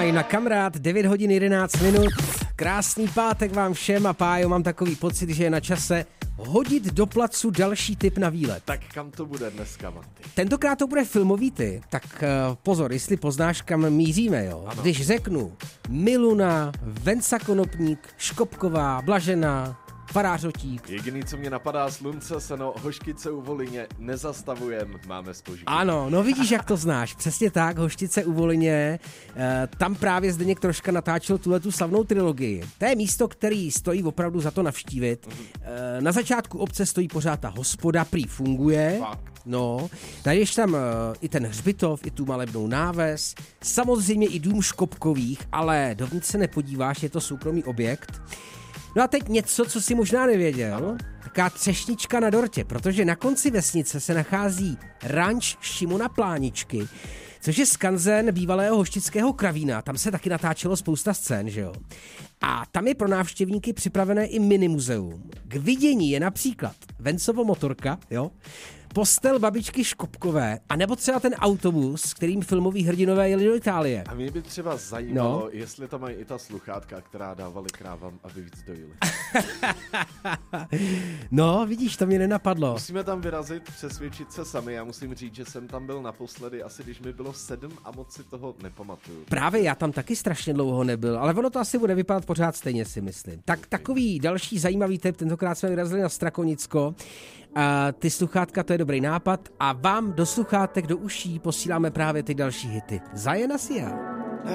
Fine na Kamarád, 9 hodin 11 minut. Krásný pátek vám všem a Pájo, mám takový pocit, že je na čase hodit do placu další tip na výlet. Tak kam to bude dneska, Maty? Tentokrát to bude filmový tip, tak pozor, jestli poznáš, kam míříme, jo. Ano. Když řeknu Miluna, Venca Konopník, Škopková, Blažená, Farář Otík. Jediný, co mě napadá, Slunce, Seno, Hoškice u Volině, nezastavujem, máme zpoždění. Ano, no vidíš, jak to znáš. Přesně tak, Hoštice u Volině. Tam právě Zdeněk Troška natáčel tuhletu slavnou trilogii. To je místo, který stojí opravdu za to navštívit. Na začátku obce stojí pořád ta hospoda, prý funguje. Fakt. No, najdeš tam i ten hřbitov, i tu malebnou náves, samozřejmě i dům Škopkových, ale dovnitř se nepodíváš, je to soukromý objekt. No a teď něco, co si možná nevěděl, taká třešnička na dortě, protože na konci vesnice se nachází ranč Šimona Pláničky, což je skanzen bývalého hoštického kravína, tam se taky natáčelo spousta scén, že jo. A tam je pro návštěvníky připravené i minimuzeum. K vidění je například Vencovo motorka, jo, postel babičky Škopkové, anebo třeba ten autobus, kterým filmoví hrdinové jeli do Itálie. A mě by třeba zajímalo, jestli tam mají i ta sluchátka, která dávali krávám, aby víc dojili. No, vidíš, to mě nenapadlo. Musíme tam vyrazit, přesvědčit se sami. Já musím říct, že jsem tam byl naposledy asi, když mi bylo 7 a moc si toho nepamatuju. Právě já tam taky strašně dlouho nebyl, ale ono to asi bude vypadat pořád stejně, si myslím. Tak takový další zajímavý tip, tentokrát jsme vyrazili na Strakonicko. A ty sluchátka, to je dobrý nápad a vám do sluchátek, do uší posíláme právě ty další hity. Zajena si já.